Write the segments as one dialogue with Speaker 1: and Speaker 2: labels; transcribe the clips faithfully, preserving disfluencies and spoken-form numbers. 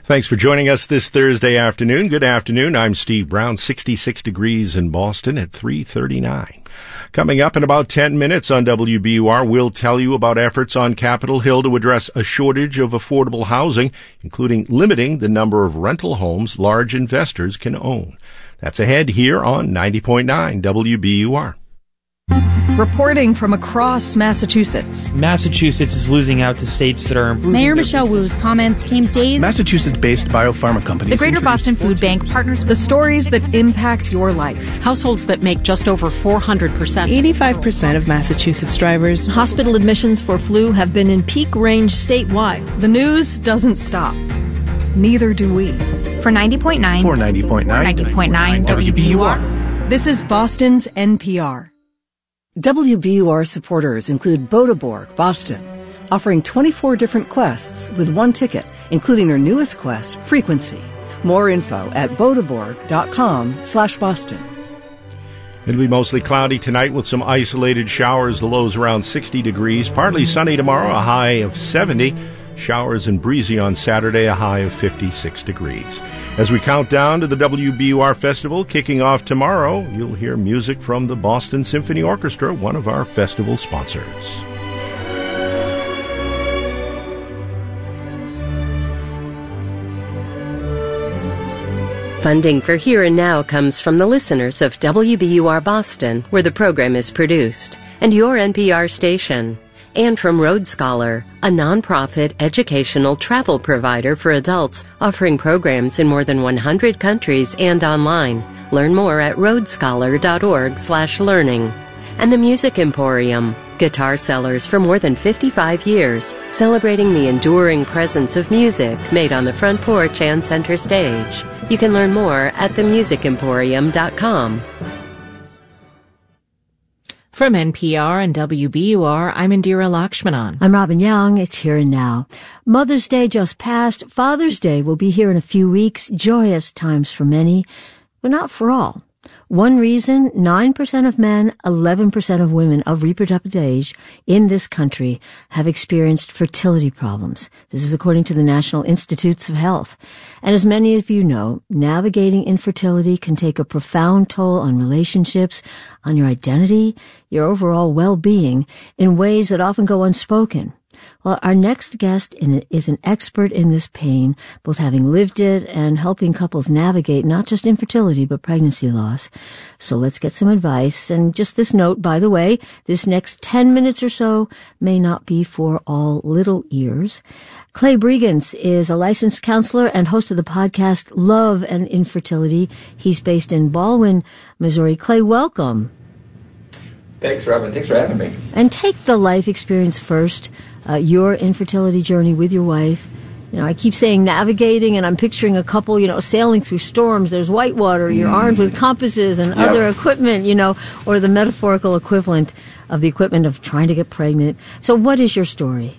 Speaker 1: Thanks for joining us this Thursday afternoon. Good afternoon. I'm Steve Brown. sixty-six degrees in Boston at three thirty-nine. Coming up in about ten minutes on W B U R, we'll tell you about efforts on Capitol Hill to address a shortage of affordable housing, including limiting the number of rental homes large investors can own. That's ahead here on ninety point nine W B U R.
Speaker 2: Reporting from across Massachusetts.
Speaker 3: Massachusetts is losing out to states that are improving.
Speaker 4: Mayor Michelle Wu's comments came days.
Speaker 5: Massachusetts-based biopharma companies.
Speaker 6: The Greater Boston Food Bank partners.
Speaker 2: The stories that impact your life.
Speaker 6: Households that make just over four hundred percent.
Speaker 7: eighty-five percent of Massachusetts drivers.
Speaker 2: Hospital admissions for flu have been in peak range statewide. The news doesn't stop. Neither do we.
Speaker 6: For ninety point nine.
Speaker 5: For ninety point nine.
Speaker 6: ninety point nine W B U R.
Speaker 2: This is Boston's N P R.
Speaker 8: W B U R supporters include Bodeborg, Boston, offering twenty-four different quests with one ticket, including their newest quest, Frequency. More info at bodeborg.com slash Boston.
Speaker 1: It'll be mostly cloudy tonight with some isolated showers. The lows around sixty degrees. Partly sunny tomorrow, a high of seventy. Showers and breezy on Saturday, a high of fifty-six degrees. As we count down to the W B U R Festival kicking off tomorrow, you'll hear music from the Boston Symphony Orchestra, one of our festival sponsors.
Speaker 9: Funding for Here and Now comes from the listeners of W B U R Boston, where the program is produced, and your N P R station. And from Road Scholar, a nonprofit educational travel provider for adults offering programs in more than one hundred countries and online. Learn more at roadscholar.org slash learning. And the Music Emporium, guitar sellers for more than fifty-five years, celebrating the enduring presence of music made on the front porch and center stage. You can learn more at the music emporium dot com.
Speaker 10: From N P R and W B U R, I'm Indira Lakshmanan.
Speaker 11: I'm Robin Young. It's Here and Now. Mother's Day just passed. Father's Day will be here in a few weeks. Joyous times for many, but not for all. One reason, nine percent of men, eleven percent of women of reproductive age in this country have experienced fertility problems. This is according to the National Institutes of Health. And as many of you know, navigating infertility can take a profound toll on relationships, on your identity, your overall well-being, in ways that often go unspoken. Well, our next guest is an expert in this pain, both having lived it and helping couples navigate not just infertility, but pregnancy loss. So let's get some advice. And just this note, by the way, this next ten minutes or so may not be for all little ears. Clay Bregants is a licensed counselor and host of the podcast Love and Infertility. He's based in Baldwin, Missouri. Clay, welcome.
Speaker 12: Thanks, Robin. Thanks for having me.
Speaker 11: And take the life experience first, uh, your infertility journey with your wife. You know, I keep saying navigating, and I'm picturing a couple, you know, sailing through storms. There's whitewater. You're mm. armed with compasses and yep. other equipment, you know, or the metaphorical equivalent of the equipment of trying to get pregnant. So what is your story?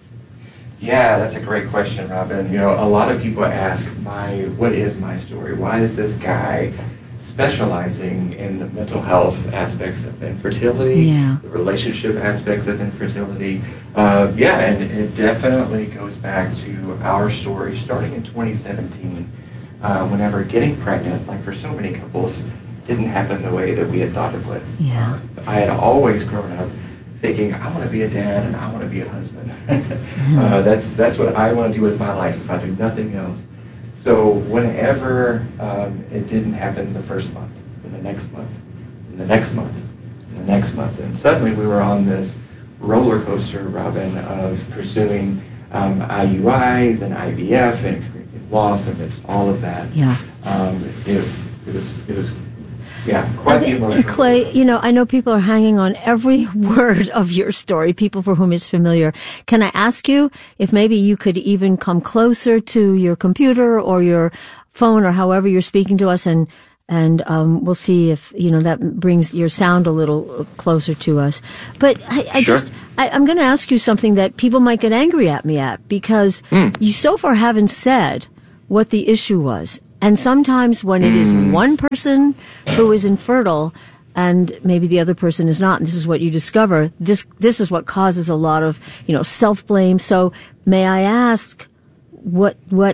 Speaker 12: Yeah, that's a great question, Robin. You know, a lot of people ask, my, what is my story? Why is this guy specializing in the mental health aspects of infertility,
Speaker 11: yeah.
Speaker 12: the relationship aspects of infertility? Uh, yeah, and it definitely goes back to our story starting in twenty seventeen, uh, whenever getting pregnant, like for so many couples, didn't happen the way that we had thought it would.
Speaker 11: Yeah.
Speaker 12: Uh, I had always grown up thinking, I want to be a dad and I want to be a husband. uh, that's, that's what I want to do with my life if I do nothing else. So whenever um, it didn't happen the first month, and the next month, and the next month, and the next month, and suddenly we were on this roller coaster, Robin, of pursuing um, I U I, then I V F, and experiencing loss amidst all of that.
Speaker 11: Yeah.
Speaker 12: Um, it, it was, it was, yeah, quite the emotional.
Speaker 11: Clay, you know, I know people are hanging on every word of your story, people for whom it's familiar. Can I ask you if maybe you could even come closer to your computer or your phone or however you're speaking to us, and and um, we'll see if, you know, that brings your sound a little closer to us. But I, I
Speaker 12: sure.
Speaker 11: just, I, I'm going to ask you something that people might get angry at me at, because mm. you so far haven't said what the issue was. And sometimes when it is one person who is infertile and maybe the other person is not, and this is what you discover, this this is what causes a lot of, you know, self-blame. So may I ask, what what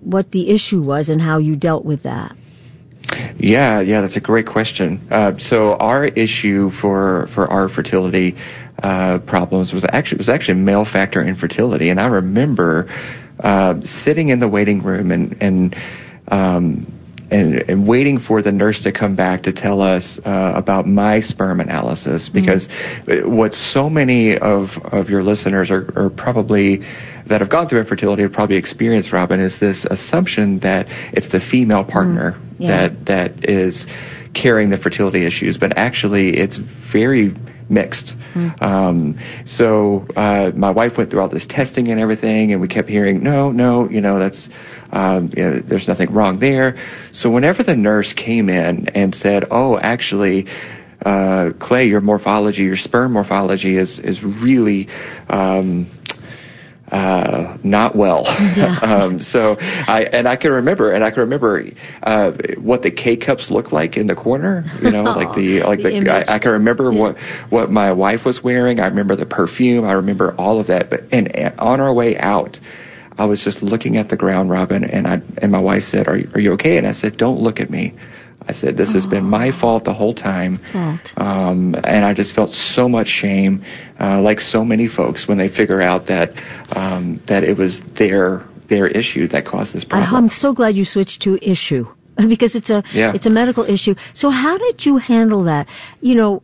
Speaker 11: what the issue was and how you dealt with that.
Speaker 12: Yeah, yeah, that's a great question. Uh, so our issue for for our fertility uh, problems was actually was actually male factor infertility, and I remember uh, sitting in the waiting room and and um, and, and waiting for the nurse to come back to tell us uh, about my sperm analysis, because mm-hmm. what so many of, of your listeners are, are probably that have gone through infertility have probably experienced, Robin, is this assumption that it's the female partner mm-hmm. yeah. that that is carrying the fertility issues, but actually it's very mixed. Mm. Um, so, uh, my wife went through all this testing and everything, and we kept hearing, no, no, you know, that's, um, you know, there's nothing wrong there. So whenever the nurse came in and said, oh, actually, uh, Clay, your morphology, your sperm morphology is, is really, um, Uh, not well. Yeah. um, so I, and I can remember, and I can remember, uh, what the K-cups looked like in the corner, you know, oh, like the, like the, the I, I can remember yeah. what, what my wife was wearing. I remember the perfume. I remember all of that. But, and, and on our way out, I was just looking at the ground, Robin, and I, and my wife said, are you, are you okay? And I said, don't look at me. I said, this has oh. been my fault the whole time. Fault. Um, and I just felt so much shame, uh, like so many folks when they figure out that, um, that it was their, their issue that caused this problem.
Speaker 11: I'm so glad you switched to issue, because it's a,
Speaker 12: yeah.
Speaker 11: it's a medical issue. So how did you handle that? You know,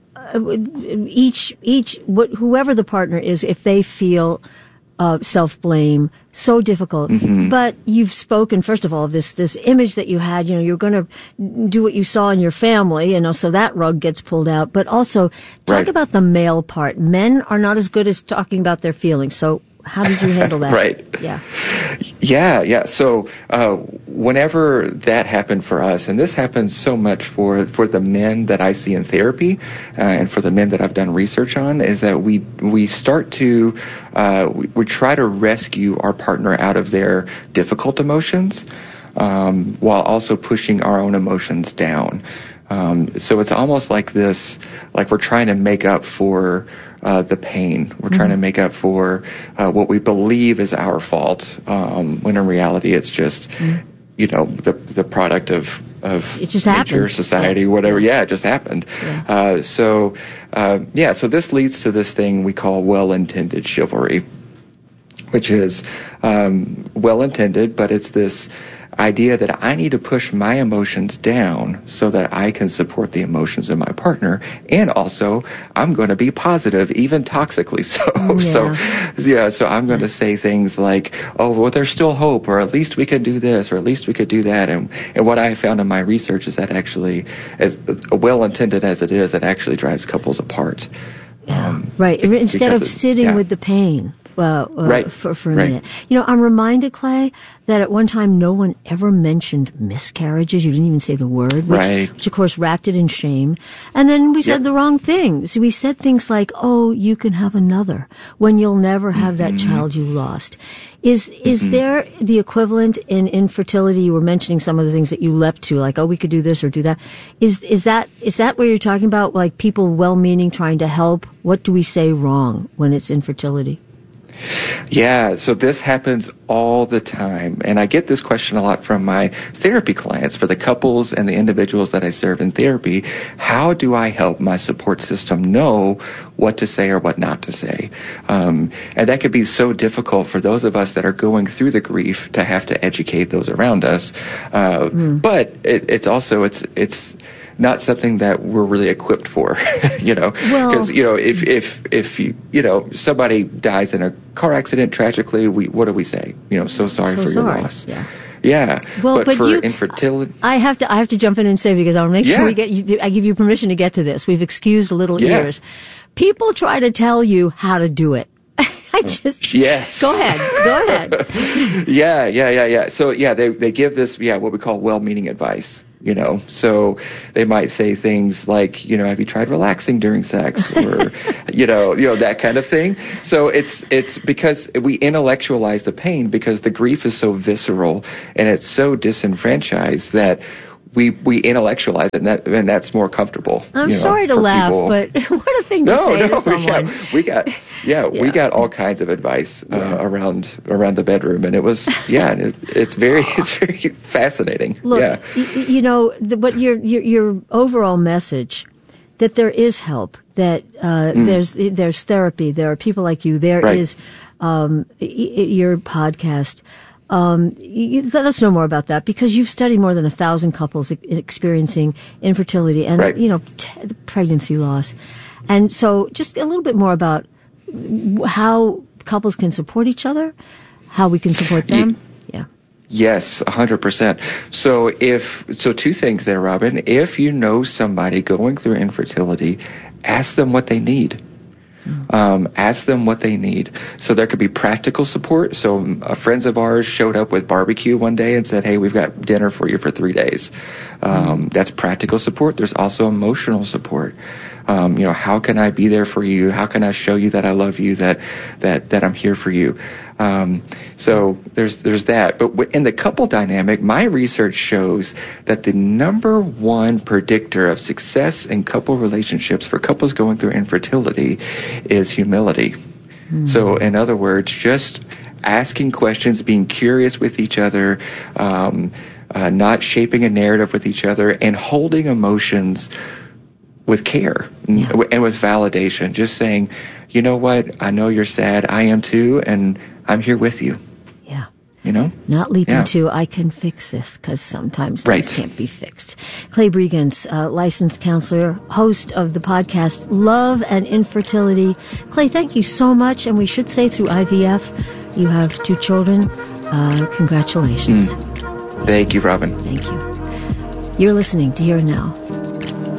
Speaker 11: each, each, wh- whoever the partner is, if they feel, Uh, self-blame, so difficult. Mm-hmm. But you've spoken, first of all, of this, this image that you had, you know, you're going to do what you saw in your family, and also that rug gets pulled out. But also, talk
Speaker 12: right.
Speaker 11: about the male part. Men are not as good as talking about their feelings. So how did you handle that?
Speaker 12: Right.
Speaker 11: Yeah.
Speaker 12: Yeah, yeah. So, uh, whenever that happened for us, and this happens so much for, for the men that I see in therapy, uh, and for the men that I've done research on, is that we, we start to, uh, we, we try to rescue our partner out of their difficult emotions, um, while also pushing our own emotions down. Um, so it's almost like this, like we're trying to make up for, Uh, the pain. We're trying mm-hmm. to make up for uh, what we believe is our fault, um, when in reality it's just, mm-hmm. you know, the the product of of
Speaker 11: it just
Speaker 12: nature,
Speaker 11: happened.
Speaker 12: society,
Speaker 11: yeah.
Speaker 12: whatever. Yeah, it just happened.
Speaker 11: Yeah.
Speaker 12: Uh, so, uh, yeah. So this leads to this thing we call well-intended chivalry, which is um, well-intended, but it's this idea that I need to push my emotions down so that I can support the emotions of my partner, and also I'm going to be positive, even toxically so. Yeah. So, yeah, so I'm going to say things like, "Oh, well, there's still hope," or "At least we can do this," or "At least we could do that." And and what I found in my research is that actually, as well intended as it is, it actually drives couples apart.
Speaker 11: Yeah, um, right. Instead of sitting yeah. with the pain. Uh, uh,
Speaker 12: right.
Speaker 11: for, for a
Speaker 12: right.
Speaker 11: minute. You know, I'm reminded, Clay, that at one time no one ever mentioned miscarriages. You didn't even say the word, which,
Speaker 12: right.
Speaker 11: which of course wrapped it in shame. And then we said yep. the wrong things. We said things like, oh, you can have another when you'll never have mm-hmm. that child you lost. Is, is mm-hmm. there the equivalent in infertility? You were mentioning some of the things that you leapt to, like, oh, we could do this or do that. Is, is that, is that what you're talking about? Like people well-meaning trying to help? What do we say wrong when it's infertility?
Speaker 12: Yeah, so this happens all the time. And I get this question a lot from my therapy clients, for the couples and the individuals that I serve in therapy. How do I help my support system know what to say or what not to say? Um, and that could be so difficult for those of us that are going through the grief to have to educate those around us. Uh, mm. But it, it's also, it's, it's, not something that we're really equipped for, you know, because, well, you know, if, if, if you, you know, somebody dies in a car accident tragically, we, what do we say? You know, so sorry
Speaker 11: so
Speaker 12: for
Speaker 11: sorry.
Speaker 12: your loss.
Speaker 11: Yeah.
Speaker 12: Yeah.
Speaker 11: Well,
Speaker 12: but,
Speaker 11: but
Speaker 12: for
Speaker 11: you,
Speaker 12: infertility.
Speaker 11: I have to, I have to jump in and say, because I want to make
Speaker 12: yeah.
Speaker 11: sure we get, you, I give you permission to get to this. We've excused little
Speaker 12: yeah.
Speaker 11: ears. People try to tell you how to do it. I just,
Speaker 12: yes.
Speaker 11: Go ahead. Go ahead.
Speaker 12: yeah, yeah, yeah, yeah. So yeah, they, they give this, yeah, what we call well-meaning advice. You know, so they might say things like, you know, have you tried relaxing during sex, or, you know, you know, that kind of thing. So it's, it's because we intellectualize the pain, because the grief is so visceral and it's so disenfranchised that we we intellectualize it, and that and that's more comfortable.
Speaker 11: I'm
Speaker 12: you know,
Speaker 11: sorry to laugh,
Speaker 12: people.
Speaker 11: but what a thing to
Speaker 12: no,
Speaker 11: say
Speaker 12: no,
Speaker 11: to someone.
Speaker 12: We got, we got yeah, yeah, we got all kinds of advice uh, yeah. around around the bedroom, and it was yeah, it, it's very it's very fascinating.
Speaker 11: Look,
Speaker 12: yeah.
Speaker 11: y- you know, the, what your, your your overall message that there is help, that uh, mm. there's there's therapy, there are people like you, there
Speaker 12: right.
Speaker 11: is um, y- your podcast. Um, you, let us know more about that, because you've studied more than a thousand couples e- experiencing infertility and,
Speaker 12: right.
Speaker 11: you know, t- pregnancy loss. And so just a little bit more about how couples can support each other, how we can support them. Yeah.
Speaker 12: Yes, one hundred percent. So if, so two things there, Robin. If you know somebody going through infertility, ask them what they need. Um, ask them what they need. So there could be practical support. So uh, friends of ours showed up with barbecue one day and said, hey, we've got dinner for you for three days. Um, mm. That's practical support. There's also emotional support. Um, you know, how can I be there for you? How can I show you that I love you, that, that, that I'm here for you? Um, so there's, there's that. But in the couple dynamic, my research shows that the number one predictor of success in couple relationships for couples going through infertility is humility. Mm. So in other words, just asking questions, being curious with each other, um, uh, not shaping a narrative with each other, and holding emotions with care yeah. and with validation. Just saying, you know what, I know you're sad, I am too, and I'm here with you.
Speaker 11: Yeah.
Speaker 12: You know?
Speaker 11: Not leaping
Speaker 12: yeah.
Speaker 11: to, I can fix this, because sometimes things
Speaker 12: right.
Speaker 11: can't be fixed. Clay Bregans, uh, licensed counselor, host of the podcast Love and Infertility. Clay, thank you so much, and we should say through I V F, you have two children. Uh, congratulations.
Speaker 12: Mm. Thank you, Robin.
Speaker 11: Thank you. You're listening to Here and Now.